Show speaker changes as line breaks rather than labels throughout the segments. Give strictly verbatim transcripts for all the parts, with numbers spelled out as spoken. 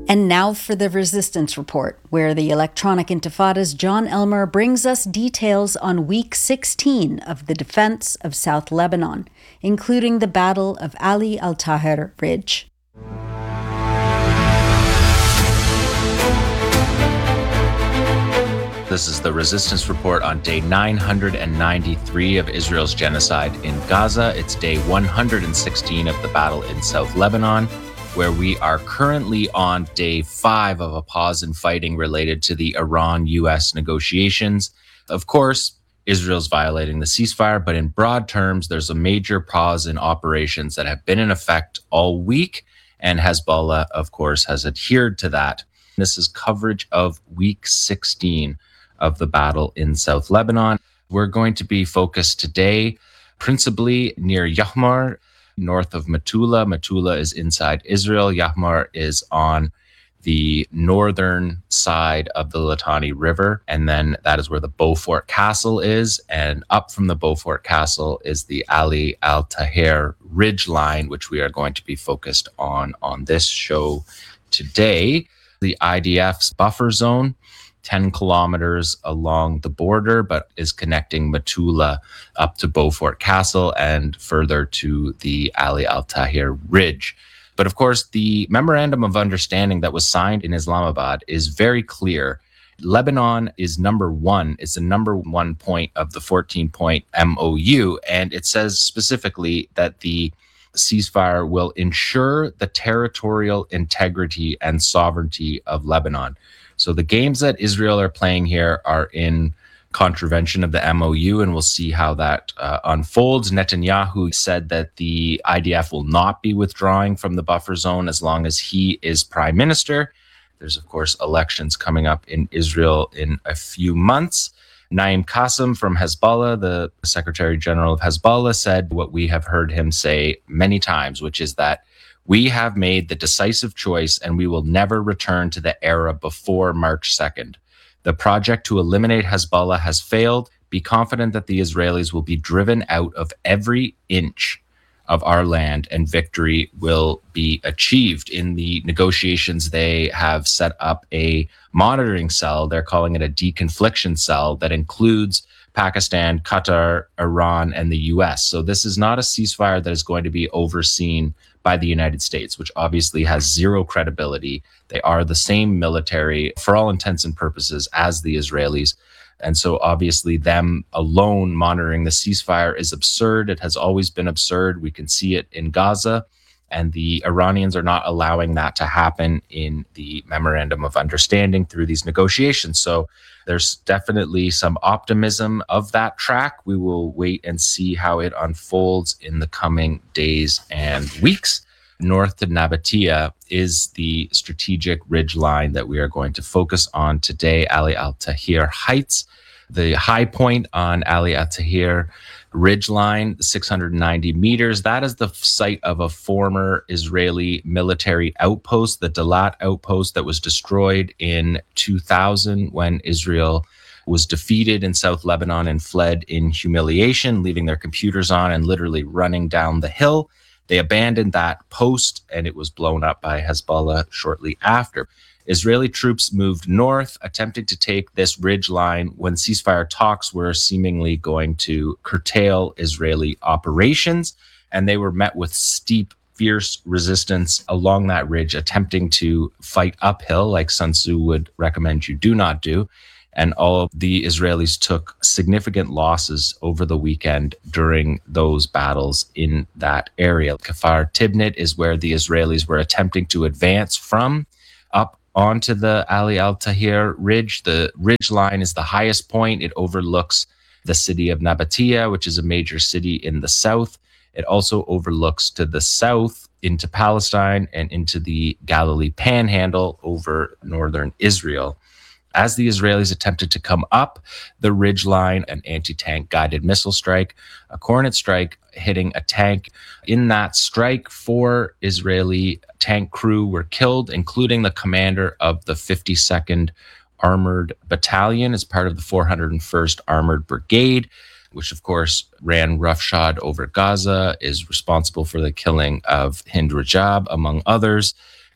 And now for the Resistance Report, where the Electronic Intifada's John Elmer brings us details on week sixteen of the defense of South Lebanon, including the Battle of Ali al-Tahrir Ridge.
This is the Resistance Report on day nine hundred ninety-three of Israel's genocide in Gaza. It's day one hundred sixteen of the battle in South Lebanon, where we are currently on day five of a pause in fighting related to the Iran-U S negotiations. Of course, Israel's violating the ceasefire, but in broad terms, there's a major pause in operations that have been in effect all week, and Hezbollah, of course, has adhered to that. This is coverage of week sixteen of the battle in South Lebanon. We're going to be focused today principally near Yahmar, north of Metula. Metula is inside Israel. Yahmar is on the northern side of the Litani River, and then that is where the Beaufort Castle is, and up from the Beaufort Castle is the Ali al-Tahrir Ridge line, which we are going to be focused on on this show today. The I D F's buffer zone, ten kilometers along the border, but is connecting Metula up to Beaufort Castle and further to the Ali al-Tahrir Ridge. But of course, the Memorandum of Understanding that was signed in Islamabad is very clear. Lebanon is number one. It's the number one point of the fourteen-point M O U, and it says specifically that the ceasefire will ensure the territorial integrity and sovereignty of Lebanon. So the games that Israel are playing here are in contravention of the M O U, and we'll see how that uh, unfolds. Netanyahu said that the I D F will not be withdrawing from the buffer zone as long as he is prime minister. There's, of course, elections coming up in Israel in a few months. Naim Qassem from Hezbollah, the Secretary General of Hezbollah, said what we have heard him say many times, which is that we have made the decisive choice and we will never return to the era before March second. The project to eliminate Hezbollah has failed. Be confident that the Israelis will be driven out of every inch of our land and victory will be achieved. In the negotiations, they have set up a monitoring cell. They're calling it a deconfliction cell that includes Pakistan, Qatar, Iran, and the U S. So this is not a ceasefire that is going to be overseen by the United States, which obviously has zero credibility. They are the same military, for all intents and purposes, as the Israelis. And so obviously them alone monitoring the ceasefire is absurd. It has always been absurd. We can see it in Gaza. And the Iranians are not allowing that to happen in the Memorandum of Understanding through these negotiations. So there's definitely some optimism of that track. We will wait and see how it unfolds in the coming days and weeks. North to Nabatea is the strategic ridge line that we are going to focus on today, Ali al-Tahrir Heights. The high point on Ali al-Tahrir Ridge line, six hundred ninety meters, that is the site of a former Israeli military outpost, the Dalat outpost that was destroyed in two thousand when Israel was defeated in South Lebanon and fled in humiliation, leaving their computers on and literally running down the hill. They abandoned that post and it was blown up by Hezbollah shortly after. Israeli troops moved north, attempting to take this ridge line when ceasefire talks were seemingly going to curtail Israeli operations, and they were met with steep, fierce resistance along that ridge, attempting to fight uphill, like Sun Tzu would recommend you do not do. And all of the Israelis took significant losses over the weekend during those battles in that area. Kfar Tibnit is where the Israelis were attempting to advance from, up onto the Ali al-Tahrir Ridge. The ridge line is the highest point. It overlooks the city of Nabatea, which is a major city in the south. It also overlooks to the south into Palestine and into the Galilee Panhandle over northern Israel. As the Israelis attempted to come up the ridgeline, an anti-tank guided missile strike, a Kornet strike hitting a tank. In that strike, four Israeli tank crew were killed, including the commander of the fifty-second Armored Battalion as part of the four hundred first Armored Brigade, which of course ran roughshod over Gaza, is responsible for the killing of Hind Rajab, among others.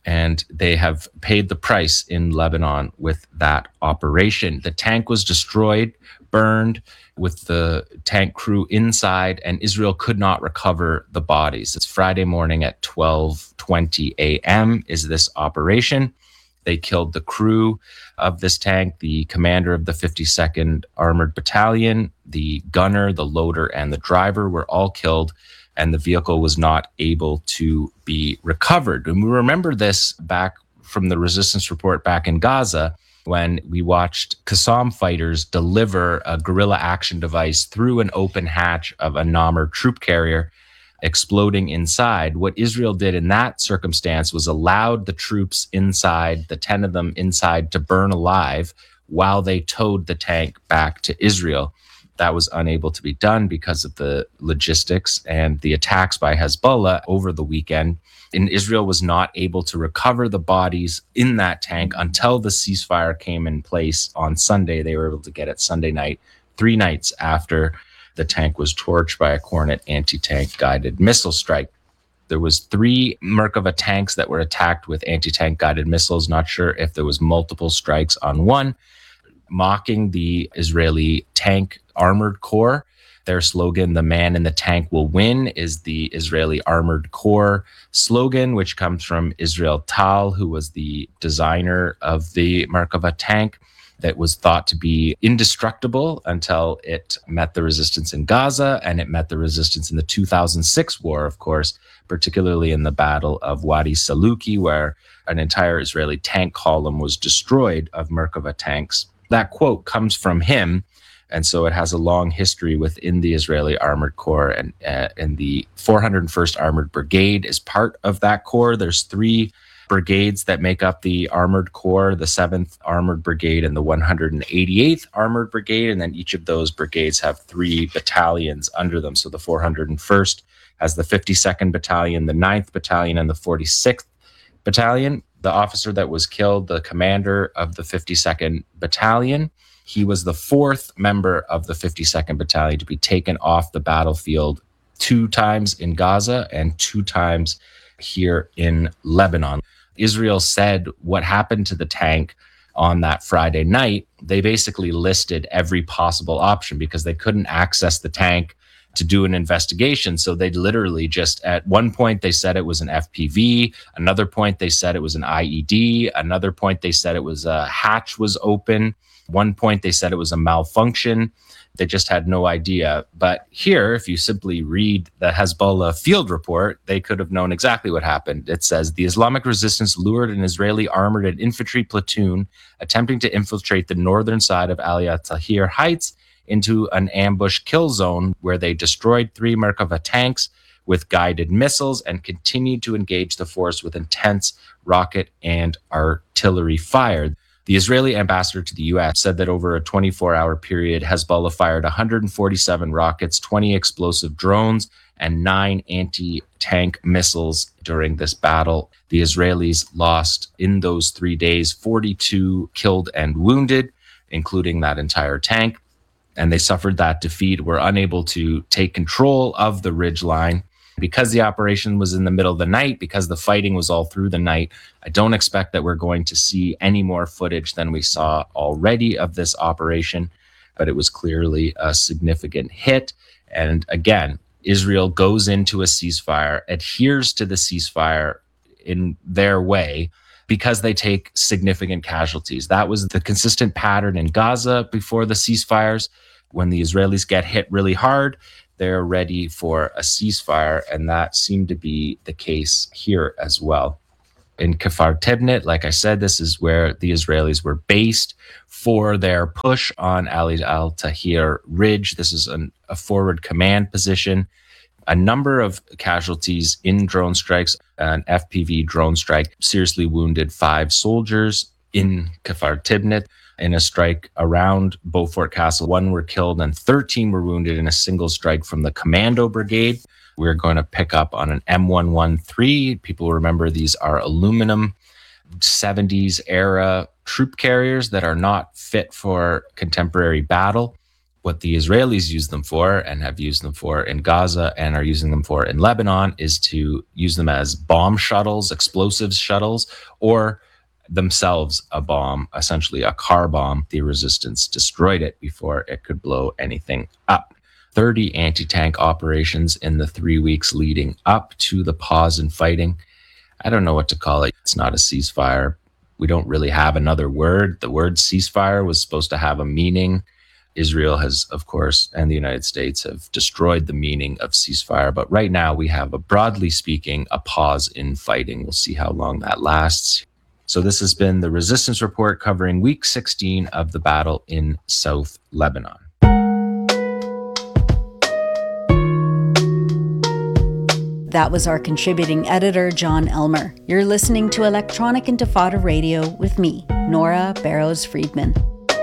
And they have paid the price in Lebanon with that operation. The tank was destroyed, burned, with the tank crew inside, and Israel could not recover the bodies. It's Friday morning at twelve twenty a.m. is this operation. They killed the crew of this tank, the commander of the fifty-second Armored Battalion, the gunner, the loader, and the driver were all killed, and the vehicle was not able to be recovered. And we remember this back from the resistance report back in Gaza, when we watched Qassam fighters deliver a guerrilla action device through an open hatch of a Namr troop carrier, exploding inside. What Israel did in that circumstance was allowed the troops inside, the ten of them inside, to burn alive while they towed the tank back to Israel. That was unable to be done because of the logistics and the attacks by Hezbollah over the weekend. And Israel was not able to recover the bodies in that tank until the ceasefire came in place on Sunday. They were able to get it Sunday night, three nights after the tank was torched by a Kornet anti-tank guided missile strike. There was three Merkava tanks that were attacked with anti-tank guided missiles. Not sure if there was multiple strikes on one, mocking the Israeli tank armored corps. Their slogan, "The man in the tank will win," is the Israeli Armored Corps slogan, which comes from Israel Tal, who was the designer of the Merkava tank that was thought to be indestructible until it met the resistance in Gaza, and it met the resistance in the two thousand six war, of course, particularly in the Battle of Wadi Saluki, where an entire Israeli tank column was destroyed of Merkava tanks. That quote comes from him. And so it has a long history within the Israeli Armored Corps, and, uh, and the four hundred first Armored Brigade is part of that corps. There's three brigades that make up the Armored Corps, the seventh Armored Brigade and the one hundred eighty-eighth Armored Brigade, and then each of those brigades have three battalions under them. So the four hundred first has the fifty-second Battalion, the ninth Battalion, and the forty-sixth Battalion. The officer that was killed, the commander of the fifty-second Battalion, he was the fourth member of the fifty-second Battalion to be taken off the battlefield two times in Gaza and two times here in Lebanon. Israel said what happened to the tank on that Friday night. They basically listed every possible option because they couldn't access the tank to do an investigation. So they literally just, at one point they said it was an F P V, another point they said it was an I E D, another point they said it was a hatch was open, one point they said it was a malfunction. They just had no idea. But here, if you simply read the Hezbollah field report, they could have known exactly what happened. It says, the Islamic resistance lured an Israeli armored and infantry platoon attempting to infiltrate the northern side of Aliyat Tahrir Heights into an ambush kill zone where they destroyed three Merkava tanks with guided missiles and continued to engage the force with intense rocket and artillery fire. The Israeli ambassador to the U S said that over a twenty-four hour period, Hezbollah fired one hundred forty-seven rockets, twenty explosive drones, and nine anti-tank missiles during this battle. The Israelis lost in those three days forty-two killed and wounded, including that entire tank. And they suffered that defeat, were unable to take control of the ridge line. Because the operation was in the middle of the night, because the fighting was all through the night, I don't expect that we're going to see any more footage than we saw already of this operation, but it was clearly a significant hit. And again, Israel goes into a ceasefire, adheres to the ceasefire in their way, because they take significant casualties. That was the consistent pattern in Gaza before the ceasefires. When the Israelis get hit really hard, they're ready for a ceasefire, and that seemed to be the case here as well. In Kfar Tibnit, like I said, this is where the Israelis were based for their push on Ali al-Tahrir Ridge. This is an, a forward command position. A number of casualties in drone strikes. An F P V drone strike seriously wounded five soldiers in Kfar Tibnit. In a strike around Beaufort Castle, one were killed and thirteen were wounded in a single strike from the Commando Brigade. We're going to pick up on an M one thirteen. People remember these are aluminum seventies era troop carriers that are not fit for contemporary battle. What the Israelis use them for and have used them for in Gaza and are using them for in Lebanon is to use them as bomb shuttles, explosives shuttles, or themselves a bomb, essentially a car bomb. The resistance destroyed it before it could blow anything up. thirty anti-tank operations in the three weeks leading up to the pause in fighting. I don't know what to call it. It's not a ceasefire. We don't really have another word. The word ceasefire was supposed to have a meaning. Israel has, of course, and the United States have destroyed the meaning of ceasefire. But right now we have, a broadly speaking, a pause in fighting. We'll see how long that lasts. So this has been the Resistance Report covering week sixteen of the battle in South Lebanon.
That was our contributing editor, John Elmer. You're listening to Electronic Intifada Radio with me, Nora Barrows-Friedman.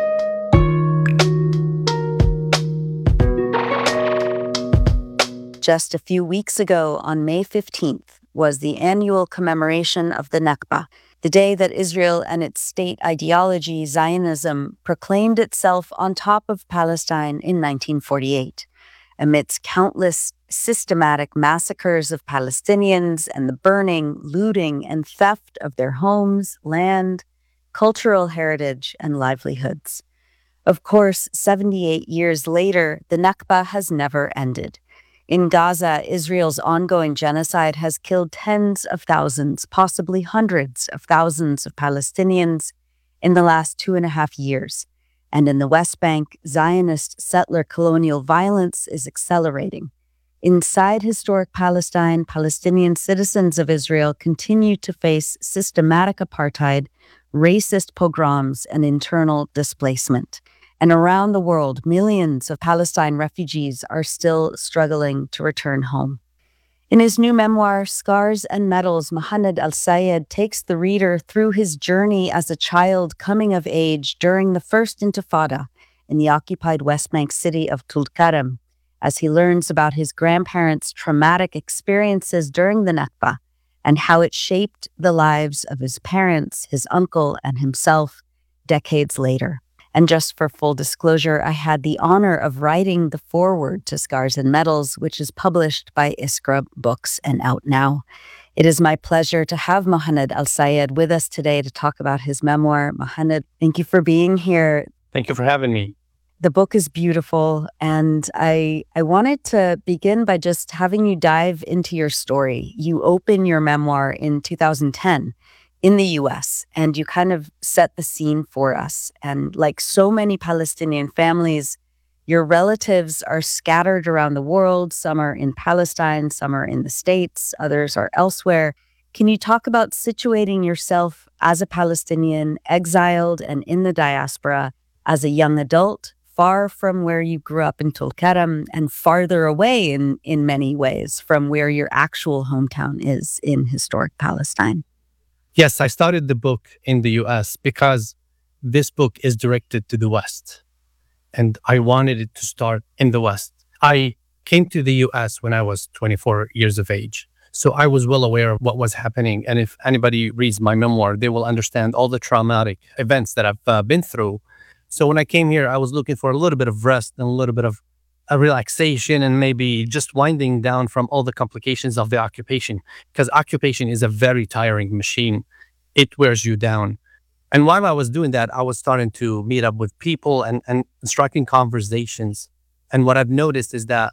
Just a few weeks ago, on May fifteenth, was the annual commemoration of the Nakba, the day that Israel and its state ideology, Zionism, proclaimed itself on top of Palestine in nineteen forty-eight. Amidst countless systematic massacres of Palestinians and the burning, looting, and theft of their homes, land, cultural heritage, and livelihoods. Of course, seventy-eight years later, the Nakba has never ended. In Gaza, Israel's ongoing genocide has killed tens of thousands, possibly hundreds of thousands of Palestinians in the last two and a half years. And in the West Bank, Zionist settler colonial violence is accelerating. Inside historic Palestine, Palestinian citizens of Israel continue to face systematic apartheid, racist pogroms, and internal displacement. And around the world, millions of Palestine refugees are still struggling to return home. In his new memoir, Scars and Medals, Mohanad Al-Sayed takes the reader through his journey as a child coming of age during the First Intifada in the occupied West Bank city of Tulkarem, as he learns about his grandparents' traumatic experiences during the Nakba and how it shaped the lives of his parents, his uncle, and himself decades later. And just for full disclosure, I had the honor of writing the foreword to Scars and Medals, which is published by Iskra Books and out now. It is my pleasure to have Mohanad Al-Sayed with us today to talk about his memoir. Mohanad, thank you for being here.
Thank you for having me.
The book is beautiful, and I I wanted to begin by just having you dive into your story. You open your memoir in two thousand ten. In the U S, and you kind of set the scene for us. And like so many Palestinian families, your relatives are scattered around the world. Some are in Palestine, some are in the States, others are elsewhere. Can you talk about situating yourself as a Palestinian, exiled and in the diaspora, as a young adult, far from where you grew up in Tulkarem and farther away in, in many ways from where your actual hometown is in historic Palestine?
Yes, I started the book in the U S because this book is directed to the West. And I wanted it to start in the West. I came to the U S when I was twenty-four years of age. So I was well aware of what was happening. And if anybody reads my memoir, they will understand all the traumatic events that I've uh, been through. So when I came here, I was looking for a little bit of rest and a little bit of a relaxation and maybe just winding down from all the complications of the occupation, because occupation is a very tiring machine. It wears you down. And while I was doing that, I was starting to meet up with people and, and striking conversations. And what I've noticed is that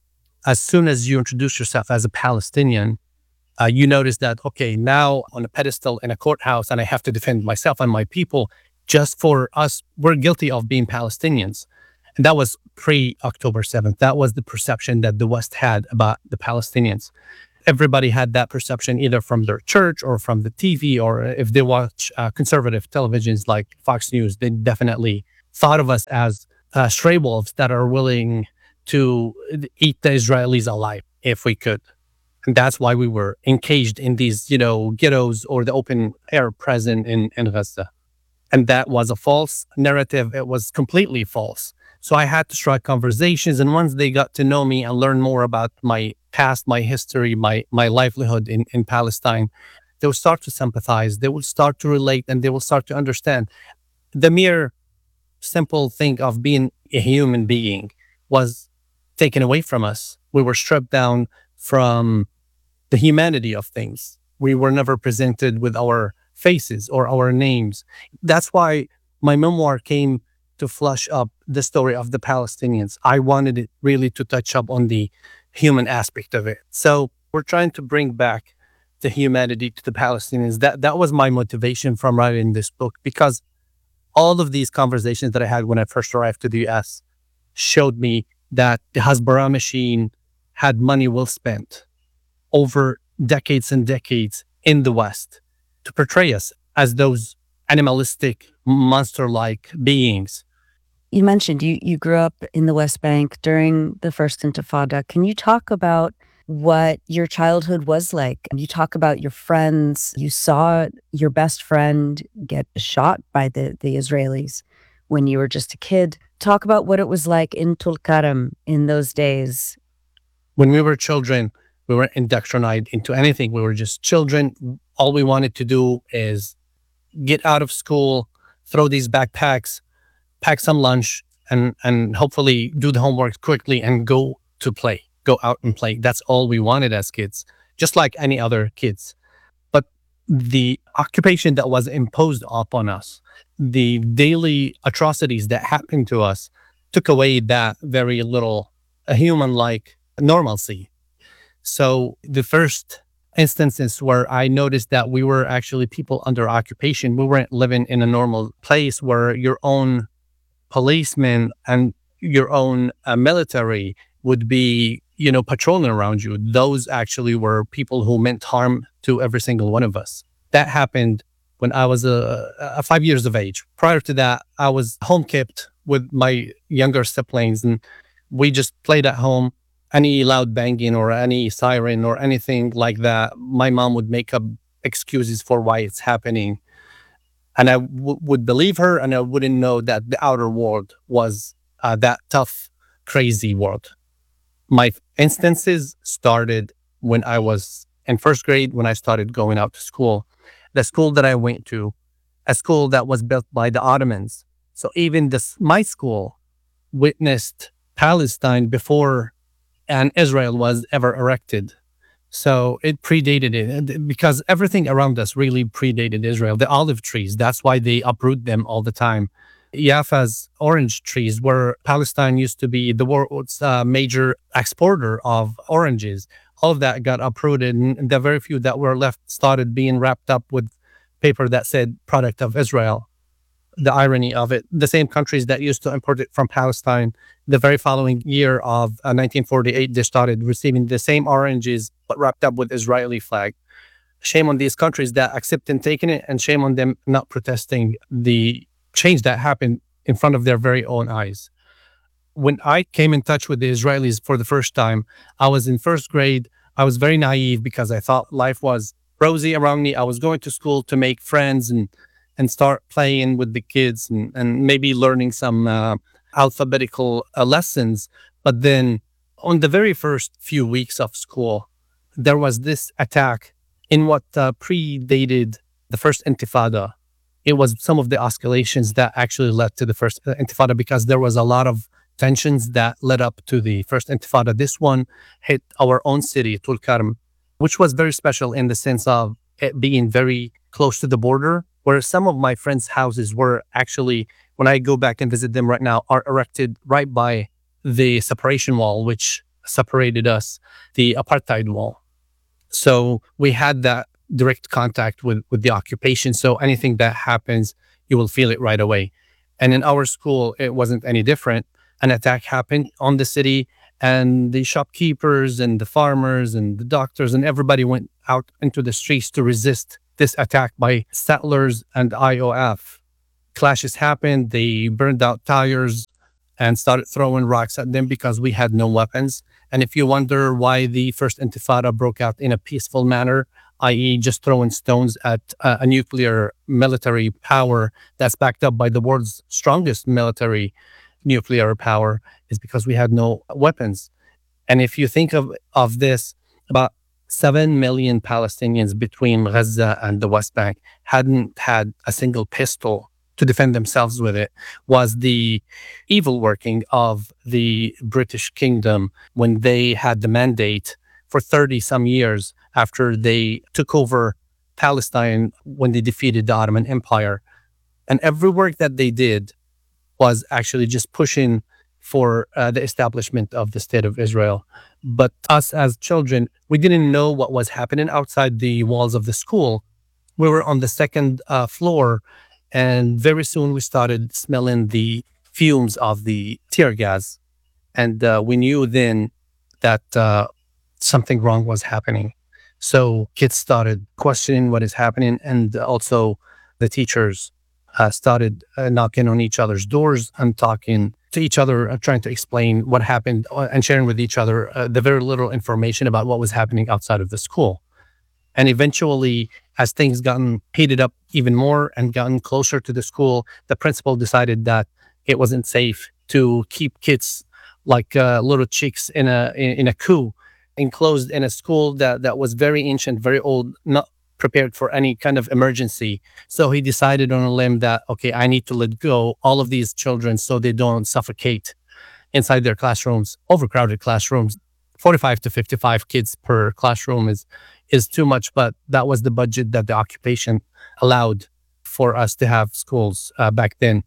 as soon as you introduce yourself as a Palestinian, uh, you notice that, okay, now on a pedestal in a courthouse and I have to defend myself and my people just for us, we're guilty of being Palestinians. And that was pre-October seventh. That was the perception that the West had about the Palestinians. Everybody had that perception either from their church or from the T V, or if they watch uh, conservative televisions like Fox News, they definitely thought of us as uh, stray wolves that are willing to eat the Israelis alive if we could. And that's why we were encaged in these, you know, ghettos or the open air prison in, in Gaza. And that was a false narrative. It was completely false. So I had to strike conversations, and once they got to know me and learn more about my past, my history, my my livelihood in, in Palestine, they will start to sympathize, they will start to relate, and they will start to understand. The mere simple thing of being a human being was taken away from us. We were stripped down from the humanity of things. We were never presented with our faces or our names. That's why my memoir came to flush up the story of the Palestinians. I wanted it really to touch up on the human aspect of it. So we're trying to bring back the humanity to the Palestinians. That that was my motivation from writing this book, because all of these conversations that I had when I first arrived to the U S showed me that the Hasbara machine had money well spent over decades and decades in the West to portray us as those animalistic, monster-like beings.
You mentioned you, you grew up in the West Bank during the First Intifada. Can you talk about what your childhood was like? You talk about your friends. You saw your best friend get shot by the, the Israelis when you were just a kid. Talk about what it was like in Tulkarm in those days.
When we were children, we weren't indoctrinated into anything. We were just children. All we wanted to do is get out of school, throw these backpacks, pack some lunch, and, and hopefully do the homework quickly and go to play. Go out and play. That's all we wanted as kids, just like any other kids. But the occupation that was imposed upon us, the daily atrocities that happened to us, took away that very little a human-like normalcy. So the first instances where I noticed that we were actually people under occupation, we weren't living in a normal place where your own policemen and your own uh, military would be, you know, patrolling around you. Those actually were people who meant harm to every single one of us. That happened when I was uh, uh, five years of age. Prior to that, I was home kept with my younger siblings, and we just played at home. Any loud banging or any siren or anything like that, my mom would make up excuses for why it's happening. And I w- would believe her, and I wouldn't know that the outer world was uh, that tough, crazy world. My instances started when I was in first grade, when I started going out to school. The school that I went to, a school that was built by the Ottomans. So even this, my school witnessed Palestine before and Israel was ever erected. So it predated it, because everything around us really predated Israel. The olive trees, that's why they uproot them all the time. Jaffa's orange trees, where Palestine used to be the world's uh, major exporter of oranges, all of that got uprooted, and the very few that were left started being wrapped up with paper that said product of Israel. The irony of it, the same countries that used to import it from Palestine, the very following year of uh, nineteen forty-eight, they started receiving the same oranges, but wrapped up with Israeli flag. Shame on these countries that accepted taking it, and shame on them not protesting the change that happened in front of their very own eyes. When I came in touch with the Israelis for the first time, I was in first grade. I was very naive because I thought life was rosy around me. I was going to school to make friends and and start playing with the kids and, and maybe learning some uh, alphabetical uh, lessons. But then on the very first few weeks of school, there was this attack in what uh, predated the first Intifada. It was some of the escalations that actually led to the first Intifada, because there was a lot of tensions that led up to the first Intifada. This one hit our own city, Tulkarm, which was very special in the sense of it being very close to the border, where some of my friends' houses were actually, when I go back and visit them right now, are erected right by the separation wall, which separated us, the apartheid wall. So we had that direct contact with, with the occupation. So anything that happens, you will feel it right away. And in our school, it wasn't any different. An attack happened on the city, and the shopkeepers and the farmers and the doctors and everybody went out into the streets to resist this attack by settlers and I O F. Clashes happened. They burned out tires and started throwing rocks at them because we had no weapons. And if you wonder why the first Intifada broke out in a peaceful manner, that is just throwing stones at uh, a nuclear military power that's backed up by the world's strongest military nuclear power, is because we had no weapons. And if you think of, of this, about seven million Palestinians between Gaza and the West Bank hadn't had a single pistol to defend themselves with it, was the evil working of the British Kingdom when they had the mandate for thirty some years after they took over Palestine when they defeated the Ottoman Empire. And every work that they did was actually just pushing for uh, the establishment of the State of Israel. But us as children, we didn't know what was happening outside the walls of the school. We were on the second uh, floor, and very soon we started smelling the fumes of the tear gas. And uh, we knew then that uh, something wrong was happening. So kids started questioning what is happening, and also the teachers uh, started uh, knocking on each other's doors and talking to each other, uh, trying to explain what happened uh, and sharing with each other uh, the very little information about what was happening outside of the school. And eventually, as things gotten heated up even more and gotten closer to the school, the principal decided that it wasn't safe to keep kids like uh, little chicks in a in, in a coop, enclosed in a school that, that was very ancient, very old, not prepared for any kind of emergency. So he decided on a limb that, okay, I need to let go all of these children so they don't suffocate inside their classrooms, overcrowded classrooms. forty-five to fifty-five kids per classroom is is too much, but that was the budget that the occupation allowed for us to have schools uh, back then.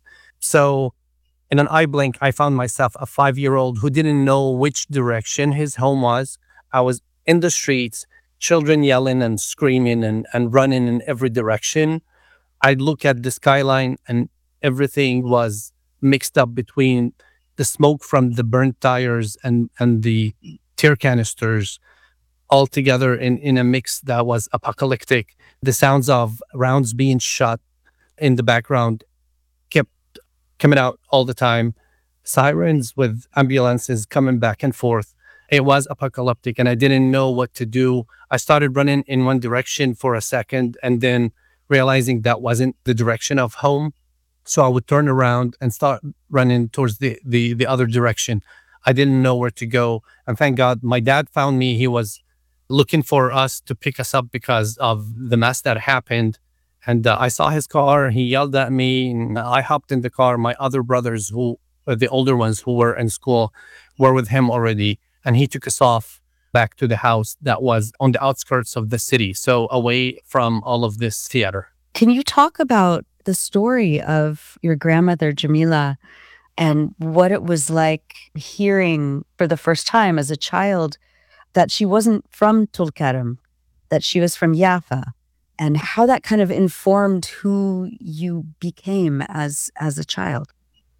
So in an eye blink, I found myself a five-year-old who didn't know which direction his home was. I was in the streets, children yelling and screaming and, and running in every direction. I'd look at the skyline and everything was mixed up between the smoke from the burnt tires and, and the tear canisters all together in, in a mix that was apocalyptic. The sounds of rounds being shot in the background kept coming out all the time. Sirens with ambulances coming back and forth. It was apocalyptic and I didn't know what to do. I started running in one direction for a second and then realizing that wasn't the direction of home. So I would turn around and start running towards the, the, the other direction. I didn't know where to go. And thank God my dad found me. He was looking for us to pick us up because of the mess that happened. And uh, I saw his car. He yelled at me. And I hopped in the car. My other brothers, who uh, the older ones who were in school, were with him already. And he took us off back to the house that was on the outskirts of the city, so away from all of this theater.
Can you talk about the story of your grandmother, Jamila, and what it was like hearing for the first time as a child that she wasn't from Tulkarm, that she was from Jaffa, and how that kind of informed who you became as, as a child?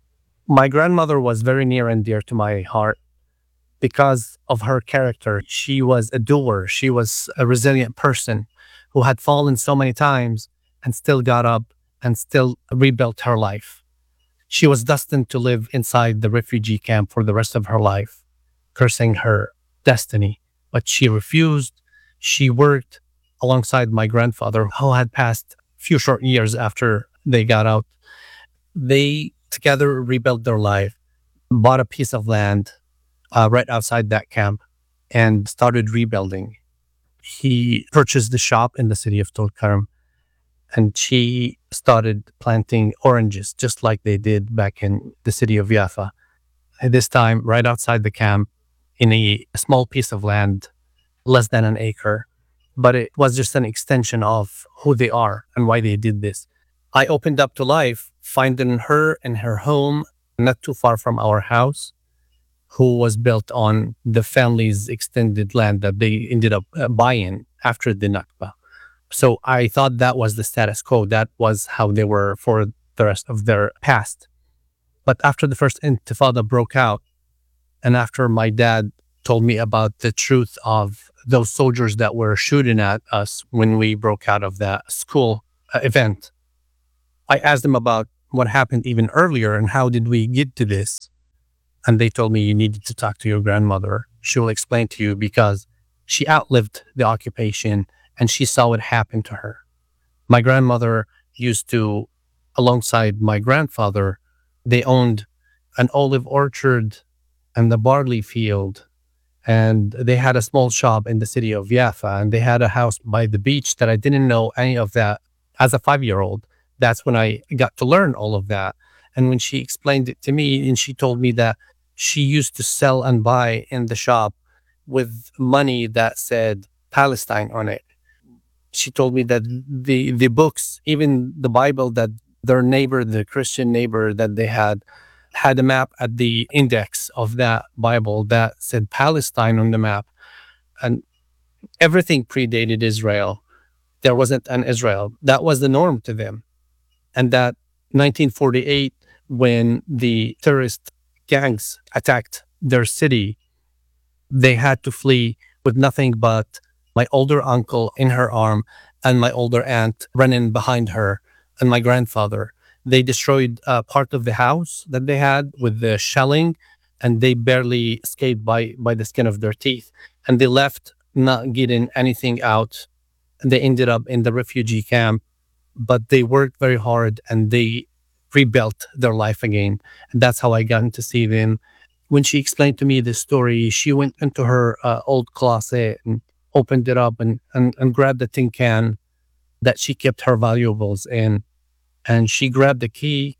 My grandmother was very near and dear to my heart. Because of her character, she was a doer. She was a resilient person who had fallen so many times and still got up and still rebuilt her life. She was destined to live inside the refugee camp for the rest of her life, cursing her destiny. But she refused. She worked alongside my grandfather, who had passed a few short years after they got out. They together rebuilt their life, bought a piece of land Uh, right outside that camp and started rebuilding. He purchased the shop in the city of Tulkarm and she started planting oranges just like they did back in the city of Jaffa. At this time, right outside the camp in a small piece of land, less than an acre, but it was just an extension of who they are and why they did this. I opened up to life, finding her in her home, not too far from our house, who was built on the family's extended land that they ended up uh, buying after the Nakba. So I thought that was the status quo. That was how they were for the rest of their past. But after the first Intifada broke out, and after my dad told me about the truth of those soldiers that were shooting at us when we broke out of that school uh, event, I asked them about what happened even earlier and how did we get to this. And they told me, you needed to talk to your grandmother. She will explain to you because she outlived the occupation and she saw it happen to her. My grandmother used to, alongside my grandfather, they owned an olive orchard and a barley field. And they had a small shop in the city of Jaffa. And they had a house by the beach that I didn't know any of that as a five-year-old. That's when I got to learn all of that. And when she explained it to me, and she told me that she used to sell and buy in the shop with money that said Palestine on it. She told me that the the books, even the Bible, that their neighbor, the Christian neighbor that they had, had a map at the index of that Bible that said Palestine on the map. And everything predated Israel. There wasn't an Israel. That was the norm to them. And that nineteen forty-eight, when the terrorist gangs attacked their city, they had to flee with nothing but my older uncle in her arm and my older aunt running behind her and my grandfather. They destroyed uh, part of the house that they had with the shelling, and they barely escaped by, by the skin of their teeth. And they left not getting anything out. And they ended up in the refugee camp, but they worked very hard and they rebuilt their life again. And that's how I got to see them. When she explained to me this story, she went into her uh, old closet and opened it up and, and, and grabbed a tin can that she kept her valuables in. And she grabbed the key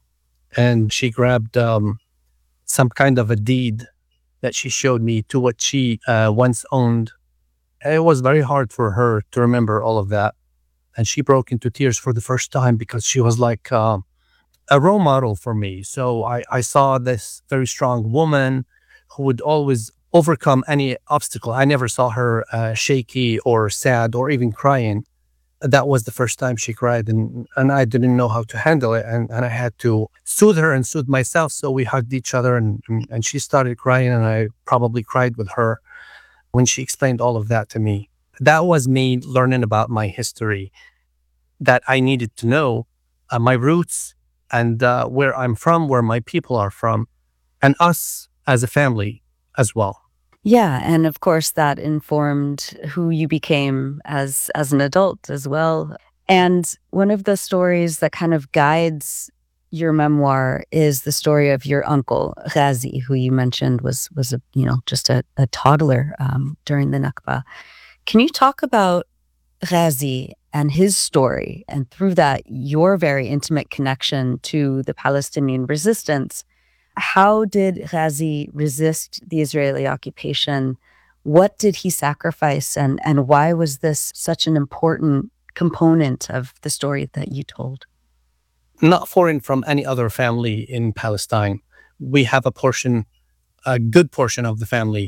and she grabbed um, some kind of a deed that she showed me to what she uh, once owned. And it was very hard for her to remember all of that. And she broke into tears for the first time because she was like uh, a role model for me. So I, I saw this very strong woman who would always overcome any obstacle. I never saw her uh, shaky or sad or even crying. That was the first time she cried, and, and I didn't know how to handle it. And, and I had to soothe her and soothe myself. So we hugged each other, and, and she started crying, and I probably cried with her when she explained all of that to me. That was me learning about my history that I needed to know, uh, my roots, and uh, where I'm from, where my people are from, and us as a family as well.
Yeah, and of course that informed who you became as as an adult as well. And one of the stories that kind of guides your memoir is the story of your uncle Ghazi, who you mentioned was was a, you know just a, a toddler um, during the Nakba. Can you talk about Ghazi and his story, and through that your very intimate connection to the Palestinian resistance? How did Ghazi resist the Israeli occupation? What did he sacrifice? And, and why was this such an important component of the story that you told?
Not foreign from any other family in Palestine. We have a portion, a good portion of the family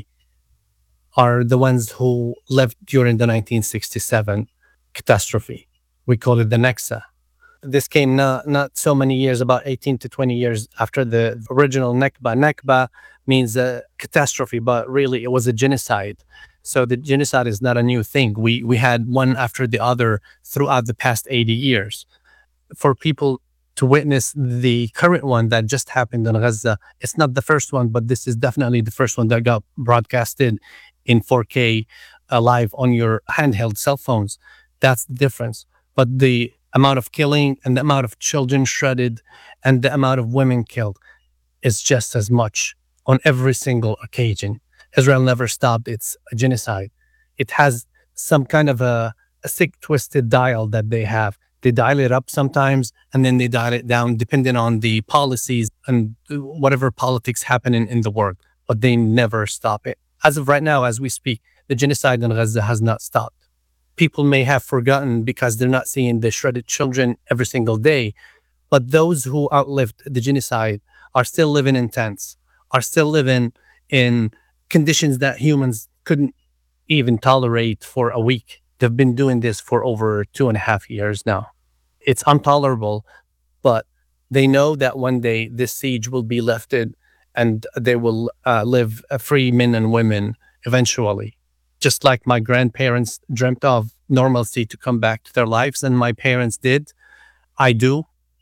are the ones who lived during the nineteen sixty-seven catastrophe. We call it the Nakba. This came not, not so many years, about eighteen to twenty years after the original Nakba. Nakba means a catastrophe, but really it was a genocide. So the genocide is not a new thing. We we had one after the other throughout the past eighty years. For people to witness the current one that just happened in Gaza, it's not the first one, but this is definitely the first one that got broadcasted in four K uh, live on your handheld cell phones. That's the difference. But the amount of killing and the amount of children shredded and the amount of women killed is just as much on every single occasion. Israel never stopped its genocide. It has some kind of a, a sick, twisted dial that they have. They dial it up sometimes and then they dial it down depending on the policies and whatever politics happening in the world, but they never stop it. As of right now, as we speak, the genocide in Gaza has not stopped. People may have forgotten because they're not seeing the shredded children every single day. But those who outlived the genocide are still living in tents, are still living in conditions that humans couldn't even tolerate for a week. They've been doing this for over two and a half years now. It's intolerable, but they know that one day this siege will be lifted and they will uh, live uh, free men and women eventually. Just like my grandparents dreamt of normalcy to come back to their lives, and my parents did, I do.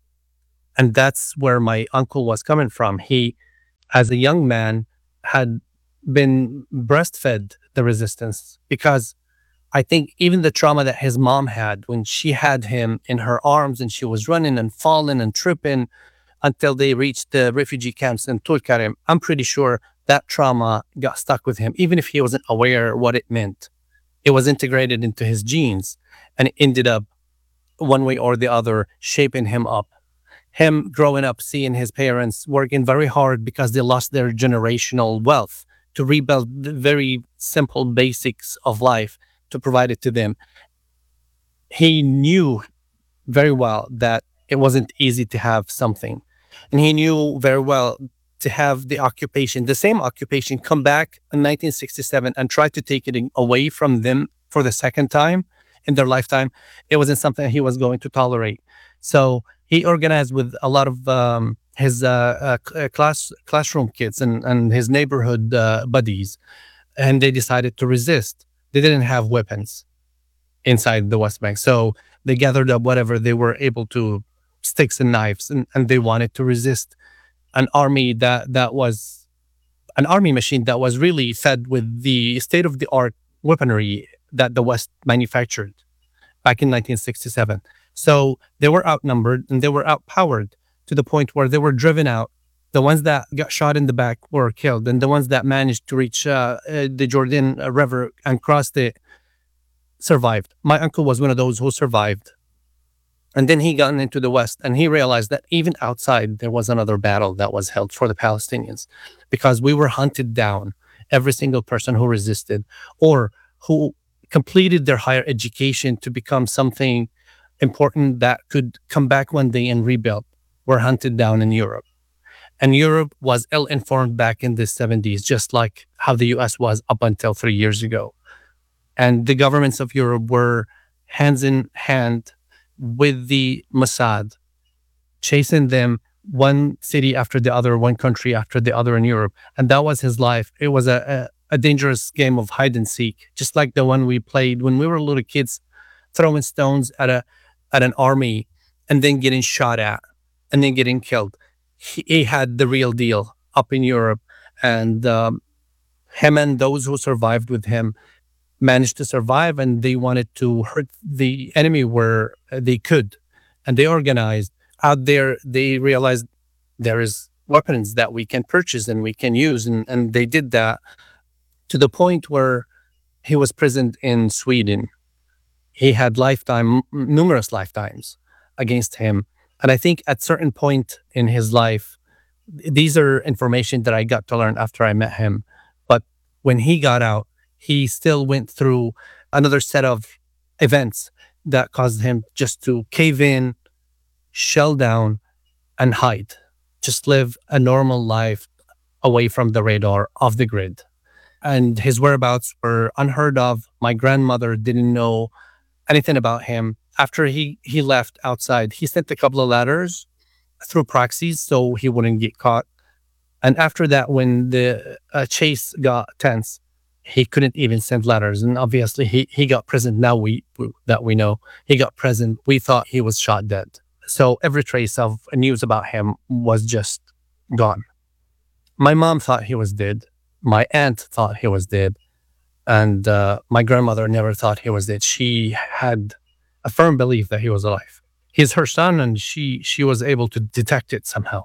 And that's where my uncle was coming from. He, as a young man, had been breastfed the resistance, because I think even the trauma that his mom had when she had him in her arms and she was running and falling and tripping until they reached the refugee camps in Tulkarem, I'm pretty sure that trauma got stuck with him, even if he wasn't aware what it meant. It was integrated into his genes, and it ended up one way or the other, shaping him up. Him growing up, seeing his parents working very hard because they lost their generational wealth to rebuild the very simple basics of life to provide it to them. He knew very well that it wasn't easy to have something. And he knew very well to have the occupation, the same occupation, come back in nineteen sixty-seven and try to take it away from them for the second time in their lifetime. It wasn't something he was going to tolerate. So he organized with a lot of um, his uh, uh, class classroom kids and, and his neighborhood uh, buddies, and they decided to resist. They didn't have weapons inside the West Bank, so they gathered up whatever they were able to, sticks and knives, and, and they wanted to resist an army that that was an army machine that was really fed with the state-of-the-art weaponry that the West manufactured back in nineteen sixty-seven. So they were outnumbered and they were outpowered to the point where they were driven out. The ones that got shot in the back were killed, and the ones that managed to reach uh, uh, the Jordan River and crossed it survived. My uncle was one of those who survived. And then he got into the West, and he realized that even outside, there was another battle that was held for the Palestinians, because we were hunted down, every single person who resisted or who completed their higher education to become something important that could come back one day and rebuild, were hunted down in Europe. And Europe was ill-informed back in the seventies, just like how the U S was up until three years ago. And the governments of Europe were hands in hand with the Mossad, chasing them one city after the other, one country after the other in Europe. And that was his life. It was a, a, a dangerous game of hide and seek, just like the one we played when we were little kids, throwing stones at a at an army and then getting shot at and then getting killed. He, he had the real deal up in Europe, and um, him and those who survived with him managed to survive, and they wanted to hurt the enemy where they could. And they organized out there. They realized there is weapons that we can purchase and we can use. And, and they did that to the point where he was present in Sweden. He had lifetime, numerous lifetimes against him. And I think at certain point in his life, these are information that I got to learn after I met him. But when he got out, he still went through another set of events that caused him just to cave in, shell down, and hide. Just live a normal life away from the radar, off the grid. And his whereabouts were unheard of. My grandmother didn't know anything about him. After he, he left outside, he sent a couple of letters through proxies so he wouldn't get caught. And after that, when the uh, chase got tense, he couldn't even send letters. And obviously he, he got present. Now we, that we know, he got present. We thought he was shot dead. So every trace of news about him was just gone. My mom thought he was dead. My aunt thought he was dead. And uh, my grandmother never thought he was dead. She had a firm belief that he was alive. He's her son, and she, she was able to detect it somehow.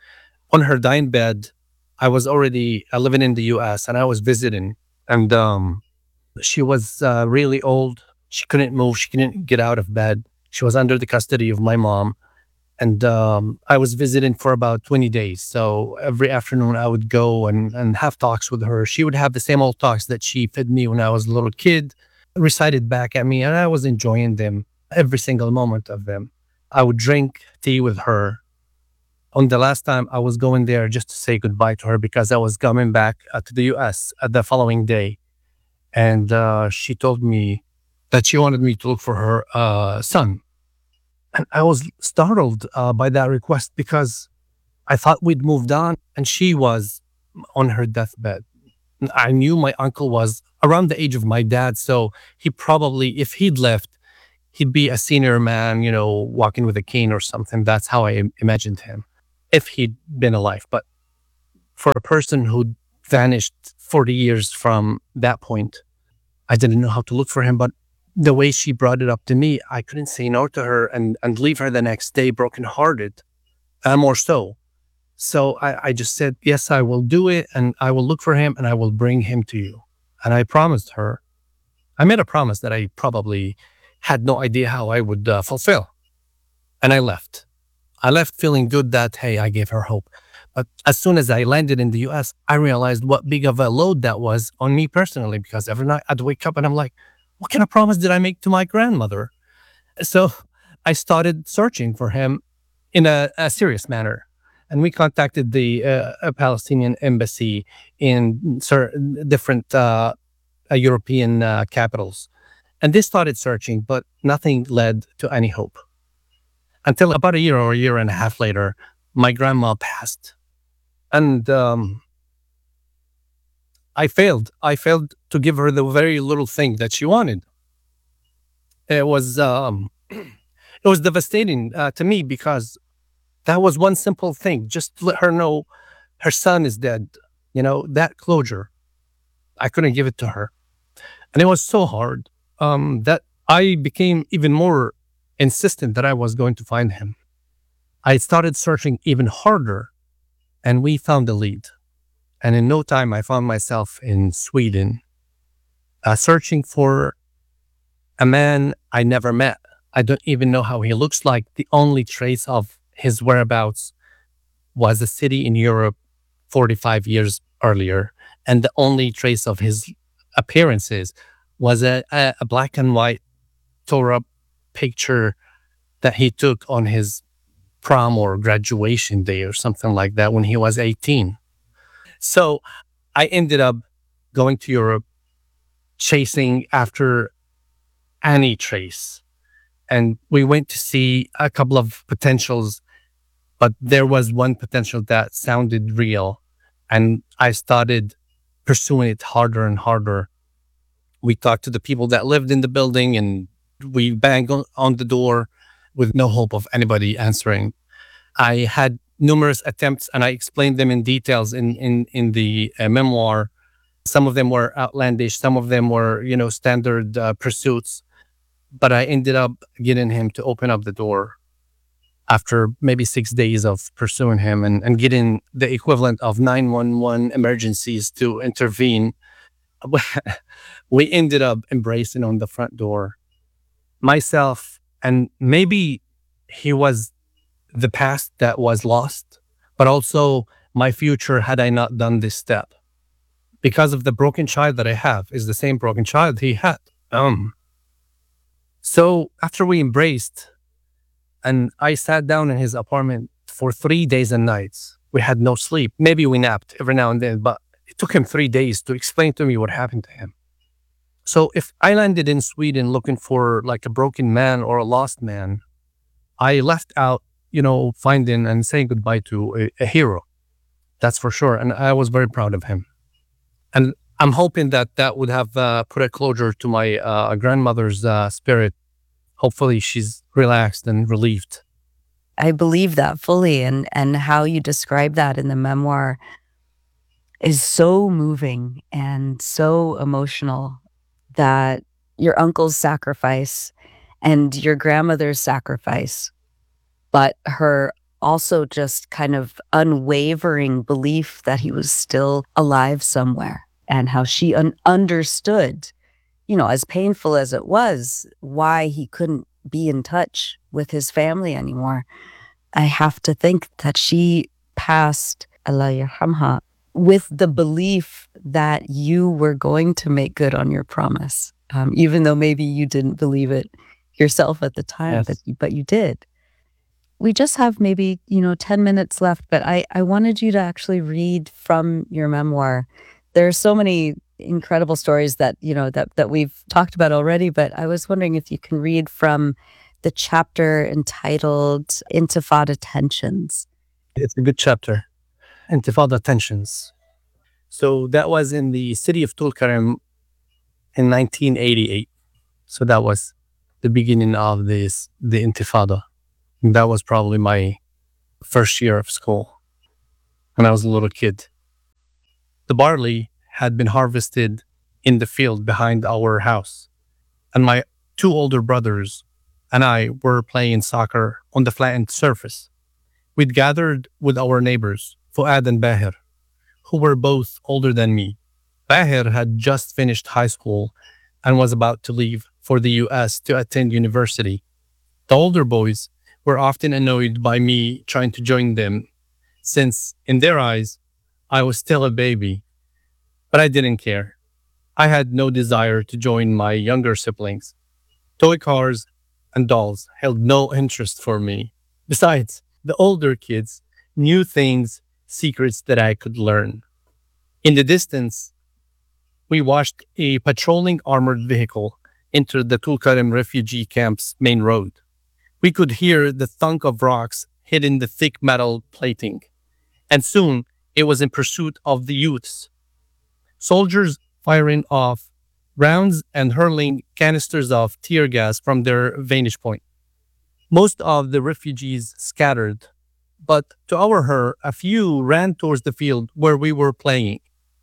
On her dying bed, I was already uh, living in the U S, and I was visiting. And um, she was uh, really old. She couldn't move. She couldn't get out of bed. She was under the custody of my mom. And um, I was visiting for about twenty days. So every afternoon I would go and, and have talks with her. She would have the same old talks that she fed me when I was a little kid, recited back at me, and I was enjoying them, every single moment of them. I would drink tea with her. On the last time, I was going there just to say goodbye to her because I was coming back uh, to the U S uh, the following day. And uh, she told me that she wanted me to look for her uh, son. And I was startled uh, by that request because I thought we'd moved on, and she was on her deathbed. I knew my uncle was around the age of my dad, so he probably, if he'd left, he'd be a senior man, you know, walking with a cane or something. That's how I imagined him, if he'd been alive. But for a person who vanished forty years from that point, I didn't know how to look for him. But the way she brought it up to me, I couldn't say no to her and, and leave her the next day brokenhearted, and more so. So I, I just said, yes, I will do it, and I will look for him, and I will bring him to you. And I promised her, I made a promise that I probably had no idea how I would uh, fulfill. And I left. I left feeling good that, hey, I gave her hope. But as soon as I landed in the U S, I realized what big of a load that was on me personally, because every night I'd wake up and I'm like, what kind of promise did I make to my grandmother? So I started searching for him in a, a serious manner. And we contacted the uh, Palestinian embassy in certain different uh, uh, European uh, capitals. And they started searching, but nothing led to any hope. Until about a year or a year and a half later, my grandma passed. And um, I failed. I failed to give her the very little thing that she wanted. It was um, it was devastating uh, to me, because that was one simple thing. Just let her know her son is dead. You know, that closure. I couldn't give it to her. And it was so hard um, that I became even more insistent that I was going to find him. I started searching even harder, and we found the lead. And in no time, I found myself in Sweden, uh, searching for a man I never met. I don't even know how he looks like. The only trace of his whereabouts was a city in Europe forty-five years earlier. And the only trace of his appearances was a, a, a black and white tore up picture that he took on his prom or graduation day or something like that when he was eighteen. So I ended up going to Europe, chasing after any trace. And we went to see a couple of potentials, but there was one potential that sounded real. And I started pursuing it harder and harder. We talked to the people that lived in the building, and we banged on the door with no hope of anybody answering. I had numerous attempts, and I explained them in details in, in, in the uh, memoir. Some of them were outlandish. Some of them were, you know, standard uh, pursuits. But I ended up getting him to open up the door after maybe six days of pursuing him, and, and getting the equivalent of nine one one emergencies to intervene. We ended up embracing on the front door. Myself, and maybe he was the past that was lost, but also my future had I not done this step. Because of the broken child that I have is the same broken child he had. Um. So after we embraced, and I sat down in his apartment for three days and nights, we had no sleep. Maybe we napped every now and then, but it took him three days to explain to me what happened to him. So if I landed in Sweden looking for like a broken man or a lost man, I left out, you know, finding and saying goodbye to a, a hero. That's for sure. And I was very proud of him. And I'm hoping that that would have uh, put a closure to my uh, grandmother's uh, spirit. Hopefully she's relaxed and relieved.
I believe that fully. And, and how you describe that in the memoir is so moving and so emotional, that your uncle's sacrifice and your grandmother's sacrifice, but her also just kind of unwavering belief that he was still alive somewhere, and how she un- understood, you know, as painful as it was, why he couldn't be in touch with his family anymore. I have to think that she passed, Allah yarhamha, with the belief that you were going to make good on your promise, um, even though maybe you didn't believe it yourself at the time,
Yes.
but, but you did. We just have maybe, you know, ten minutes left, but I, I wanted you to actually read from your memoir. There are so many incredible stories that, you know, that, that we've talked about already, but I was wondering if you can read from the chapter entitled Intifada Tensions.
It's a good chapter. Intifada Tensions. So that was in the city of Tulkarem in nineteen eighty-eight. So that was the beginning of this, the Intifada. That was probably my first year of school when I was a little kid. The barley had been harvested in the field behind our house, and my two older brothers and I were playing soccer on the flattened surface. We'd gathered with our neighbors, Fuad and Bahir, who were both older than me. Bahir had just finished high school and was about to leave for the U S to attend university. The older boys were often annoyed by me trying to join them, since in their eyes, I was still a baby. But I didn't care. I had no desire to join my younger siblings. Toy cars and dolls held no interest for me. Besides, the older kids knew things, secrets that I could learn. In the distance, we watched a patrolling armored vehicle enter the Tulkarem refugee camp's main road. We could hear the thunk of rocks hitting the thick metal plating, and soon it was in pursuit of the youths. Soldiers firing off rounds and hurling canisters of tear gas from their vantage point. Most of the refugees scattered, but to our horror, a few ran towards the field where we were playing.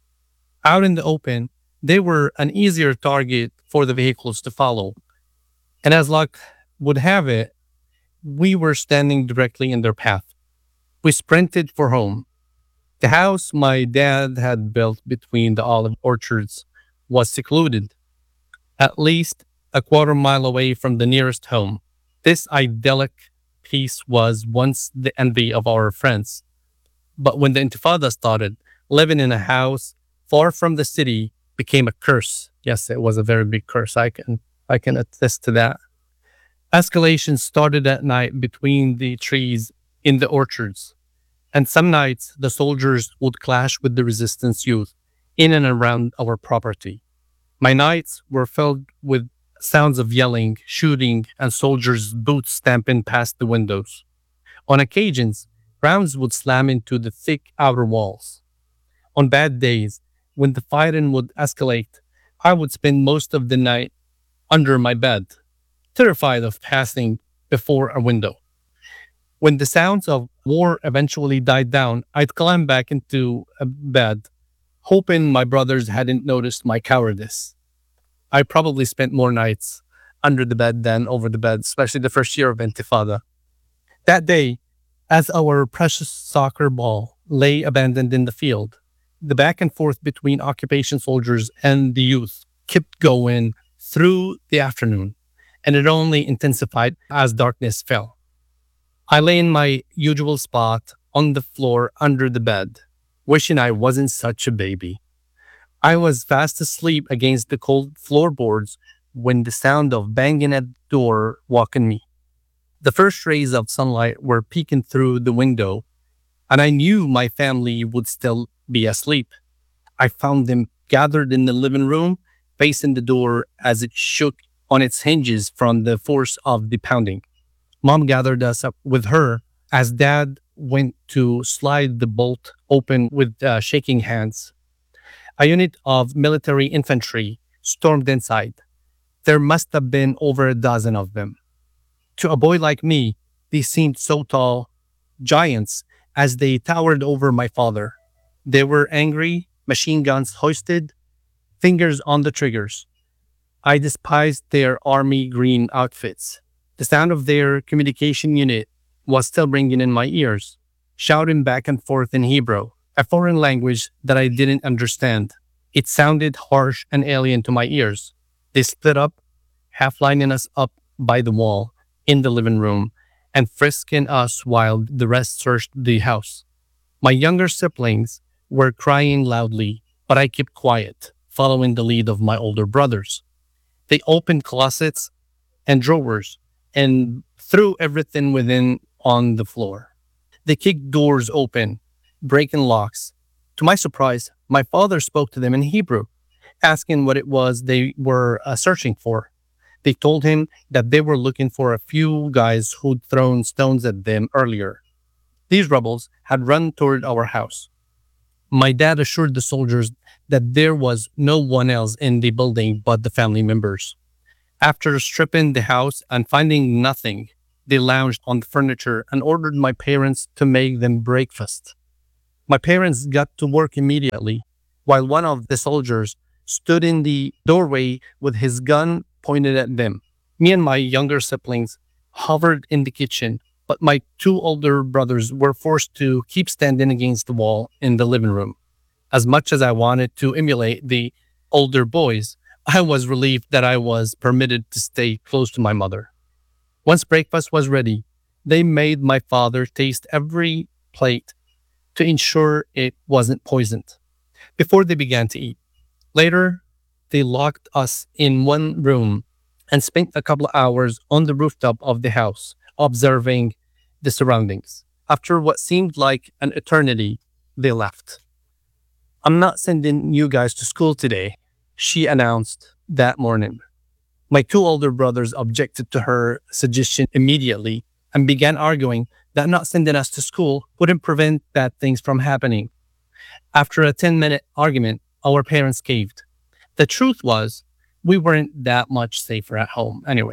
Out in the open, they were an easier target for the vehicles to follow. And as luck would have it, we were standing directly in their path. We sprinted for home. The house my dad had built between the olive orchards was secluded, at least a quarter mile away from the nearest home. This idyllic piece was once the envy of our friends. But when the Intifada started, living in a house far from the city became a curse. Yes, it was a very big curse. I can I can attest to that. Escalation started at night between the trees in the orchards. And some nights, the soldiers would clash with the resistance youth in and around our property. My nights were filled with sounds of yelling, shooting, and soldiers' boots stamping past the windows. On occasions, rounds would slam into the thick outer walls. On bad days, when the fighting would escalate, I would spend most of the night under my bed, terrified of passing before a window. When the sounds of war eventually died down, I'd climb back into a bed, hoping my brothers hadn't noticed my cowardice. I probably spent more nights under the bed than over the bed, especially the first year of Intifada. That day, as our precious soccer ball lay abandoned in the field, the back and forth between occupation soldiers and the youth kept going through the afternoon, and it only intensified as darkness fell. I lay in my usual spot on the floor under the bed, wishing I wasn't such a baby. I was fast asleep against the cold floorboards when the sound of banging at the door wakened me. The first rays of sunlight were peeking through the window, and I knew my family would still be asleep. I found them gathered in the living room, facing the door as it shook on its hinges from the force of the pounding. Mom gathered us up with her as Dad went to slide the bolt open with uh, shaking hands. A unit of military infantry stormed inside. There must have been over a dozen of them. To a boy like me, these seemed so tall, giants, as they towered over my father. They were angry, machine guns hoisted, fingers on the triggers. I despised their army green outfits. The sound of their communication unit was still ringing in my ears, shouting back and forth in Hebrew, a foreign language that I didn't understand. It sounded harsh and alien to my ears. They split up, half lining us up by the wall in the living room and frisking us while the rest searched the house. My younger siblings were crying loudly, but I kept quiet, following the lead of my older brothers. They opened closets and drawers and threw everything within on the floor. They kicked doors open, breaking locks. To my surprise, my father spoke to them in Hebrew, asking what it was they were uh, searching for. They told him that they were looking for a few guys who'd thrown stones at them earlier. These rebels had run toward our house. My dad assured the soldiers that there was no one else in the building but the family members. After stripping the house and finding nothing, they lounged on the furniture and ordered my parents to make them breakfast. My parents got to work immediately, while one of the soldiers stood in the doorway with his gun pointed at them. Me and my younger siblings hovered in the kitchen, but my two older brothers were forced to keep standing against the wall in the living room. As much as I wanted to emulate the older boys, I was relieved that I was permitted to stay close to my mother. Once breakfast was ready, they made my father taste every plate to ensure it wasn't poisoned before they began to eat. Later, they locked us in one room and spent a couple of hours on the rooftop of the house, observing the surroundings. After what seemed like an eternity, they left. "I'm not sending you guys to school today," she announced that morning. My two older brothers objected to her suggestion immediately and began arguing that not sending us to school wouldn't prevent bad things from happening. After a ten-minute argument, our parents caved. The truth was, we weren't that much safer at home anyway.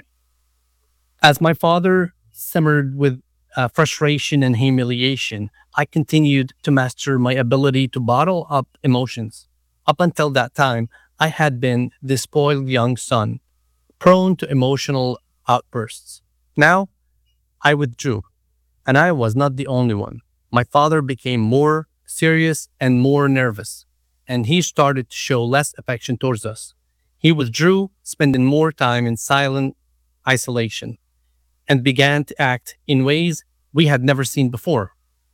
As my father simmered with uh, frustration and humiliation, I continued to master my ability to bottle up emotions. Up until that time, I had been the spoiled young son, prone to emotional outbursts. Now, I withdrew, and I was not the only one. My father became more serious and more nervous, and he started to show less affection towards us. He withdrew, spending more time in silent isolation, and began to act in ways we had never seen before.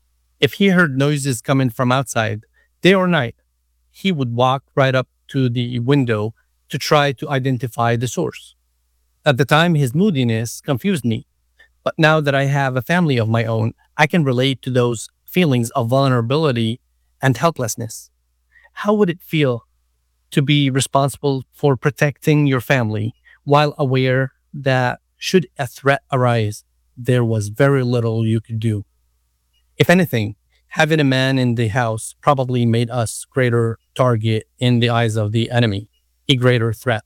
If he heard noises coming from outside, day or night, he would walk right up to the window to try to identify the source. At the time, his moodiness confused me, but now that I have a family of my own, I can relate to those feelings of vulnerability and helplessness. How would it feel to be responsible for protecting your family while aware that should a threat arise, there was very little you could do? If anything, having a man in the house probably made us greater target in the eyes of the enemy, a greater threat.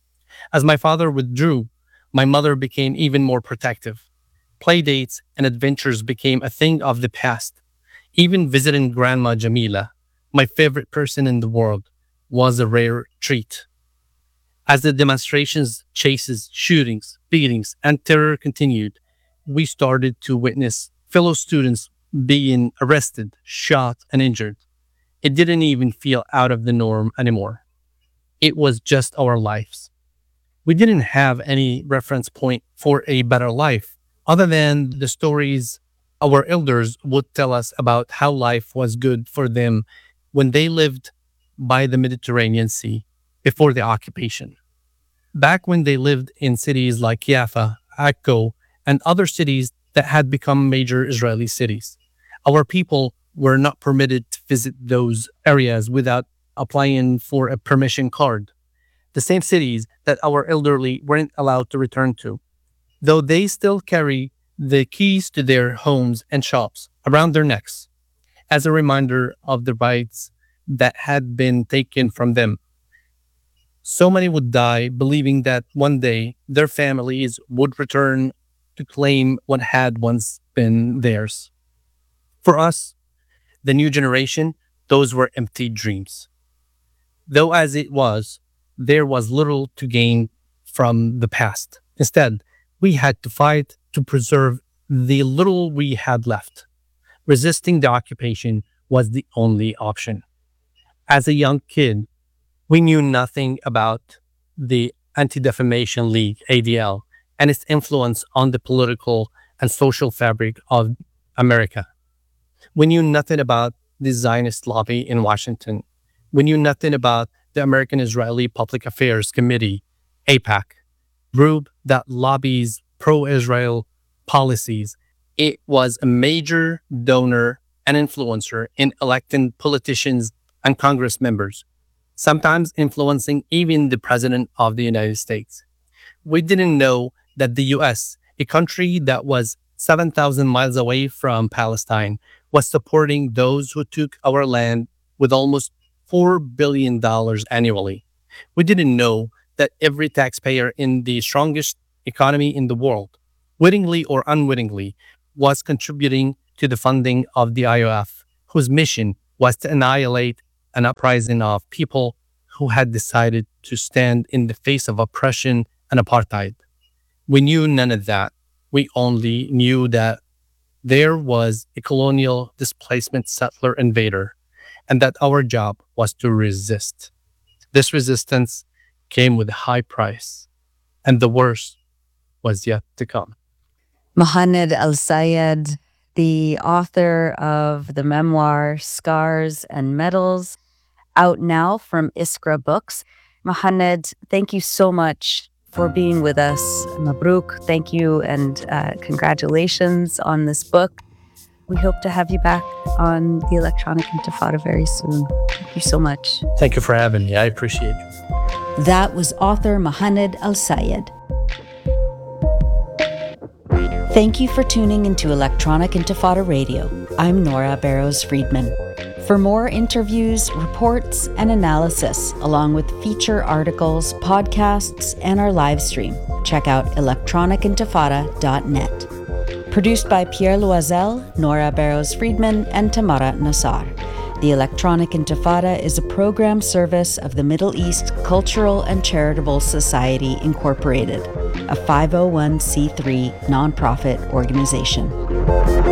As my father withdrew, my mother became even more protective. Playdates and adventures became a thing of the past. Even visiting Grandma Jamila, my favorite person in the world, was a rare treat. As the demonstrations, chases, shootings, beatings, and terror continued, we started to witness fellow students being arrested, shot, and injured. It didn't even feel out of the norm anymore. It was just our lives. We didn't have any reference point for a better life, other than the stories our elders would tell us about how life was good for them when they lived by the Mediterranean Sea before the occupation. Back when they lived in cities like Jaffa, Akko, and other cities that had become major Israeli cities, our people were not permitted to visit those areas without applying for a permission card. The same cities that our elderly weren't allowed to return to, though they still carry the keys to their homes and shops around their necks as a reminder of the rights that had been taken from them. So many would die believing that one day their families would return to claim what had once been theirs. For us, the new generation, those were empty dreams. Though as it was, there was little to gain from the past. Instead, we had to fight to preserve the little we had left. Resisting the occupation was the only option. As a young kid, we knew nothing about the Anti-Defamation League, A D L, and its influence on the political and social fabric of America. We knew nothing about the Zionist lobby in Washington. We knew nothing about the American Israeli Public Affairs Committee, AIPAC, group that lobbies pro-Israel policies. It was a major donor and influencer in electing politicians and Congress members, sometimes influencing even the President of the United States. We didn't know that the U S, a country that was seven thousand miles away from Palestine, was supporting those who took our land with almost four billion dollars annually. We didn't know that every taxpayer in the strongest economy in the world, wittingly or unwittingly, was contributing to the funding of the I O F, whose mission was to annihilate an uprising of people who had decided to stand in the face of oppression and apartheid. We knew none of that. We only knew that there was a colonial displacement settler invader, and that our job was to resist. This resistance came with a high price, and the worst was yet to come.
Mohanad Al-Sayed, the author of the memoir Scars and Medals, out now from Iskra Books. Mohanad, thank you so much for being with us. Mabruk, thank you, and uh, congratulations on this book. We hope to have you back on the Electronic Intifada very soon. Thank you so much.
Thank you for having me. I appreciate it.
That was author Mohanad Al-Sayed. Thank you for tuning into Electronic Intifada Radio. I'm Nora Barrows-Friedman. For more interviews, reports, and analysis, along with feature articles, podcasts, and our live stream, check out electronic intifada dot net. Produced by Pierre Loisel, Nora Barrows-Friedman, and Tamara Nassar. The Electronic Intifada is a program service of the Middle East Cultural and Charitable Society, Incorporated, a five oh one c three nonprofit organization.